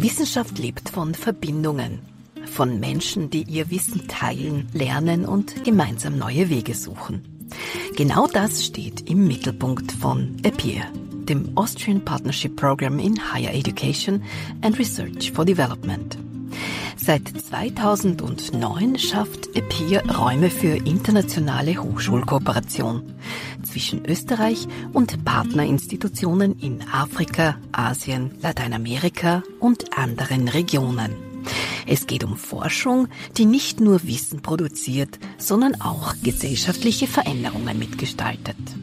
Wissenschaft lebt von Verbindungen, von Menschen, die ihr Wissen teilen, lernen und gemeinsam neue Wege suchen. Genau das steht im Mittelpunkt von APPEAR, dem Austrian Partnership Program in Higher Education and Research for Development. Seit 2009 schafft APPEAR Räume für internationale Hochschulkooperation zwischen Österreich und Partnerinstitutionen in Afrika, Asien, Lateinamerika und anderen Regionen. Es geht um Forschung, die nicht nur Wissen produziert, sondern auch gesellschaftliche Veränderungen mitgestaltet.